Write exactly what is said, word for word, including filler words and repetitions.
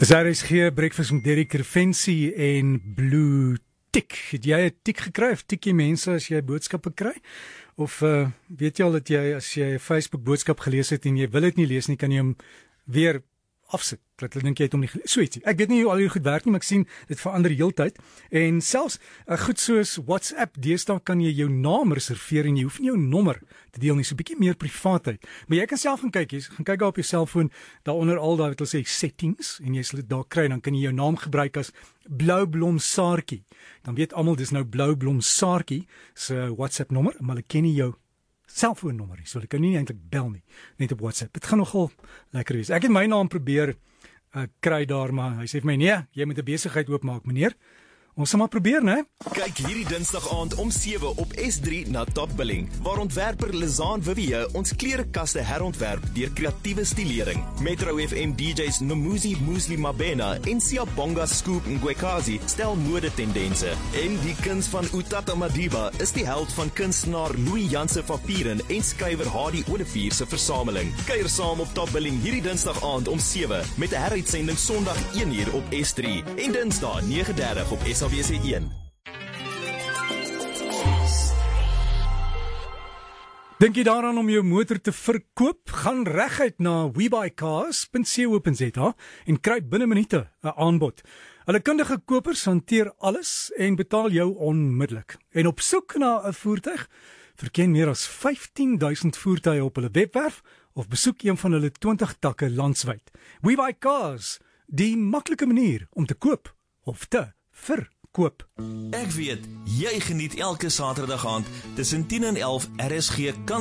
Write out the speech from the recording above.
Dis R S G Breakfast met Derek Revensie en Blue Tick. Het jy 'n tik gekry of tikkie mense as jy boodskappe kry? Of uh, weet jy al dat jy as jy 'n Facebook boodskap gelees het en jy wil dit nie lees nie, kan jy hom weer afsit. Dat hulle dink jy het hom nie gelees. So ietsie. Ek weet nie hoe al hier goed werk nie, maar ek sien dit verander heeltyd. En selfs uh, goed soos WhatsApp, deesdae kan jy jou naam reserveer en jy hoef nie jou nommer te deel nie, so 'n bietjie meer privaatheid. Maar jy kan self gaan kyk, jy gaan kyk daar op jou selfoon, daaronder al daai wat hulle sê settings en jy sal dit daar kry, dan kan jy jou naam gebruik as Bloublom Saartjie. Dan weet almal dis nou Bloublom Saartjie se WhatsApp nommer, maar hulle ken nie jou selfoonnommer nie, so hulle kan nie eintlik bel nie, net op WhatsApp. Dit gaan nogal lekker wees. Ek het my naam probeer uh, kry daar, maar hy sê vir my, nee, jy moet 'n besigheid oopmaak, meneer. Ons sal maar probeer, né? Kyk hierdie Dinsdag aand om sewe op S drie na Top Billing, waar ontwerper Lizaan Vivier ons klerekaste herontwerp deur kreatiewe stilering. Metro F M D Js Nomuzi Musli Mabena en Siyabonga Scoop Ngwekazi stel modetendense. En die kuns van Utata Madiba is die held van kunstenaar Louis Janse van Pieren en skrywer Hadi Olivier se versameling. Kuier saam op Top Billing hierdie Dinsdag aand om sewe met 'n heruitsending Sondag een uur op S drie en Dinsdag nege dertig op S A W C een. Dink jy daaraan om jou motor te verkoop? Gaan reguit na webuycars punt co punt za en kry binne minute 'n aanbod. Hulle kundige kopers hanteer alles en betaal jou onmiddellik. En op soek na 'n voertuig, verken meer as vyftien duisend voertuie op hulle webwerf of besoek een van hulle twintig takke landwyd. WeBuyCars, die maklike manier om te koop of te verkoop. Ek weet, jy geniet elke Saterdag aand tussen tien en elf R S G kan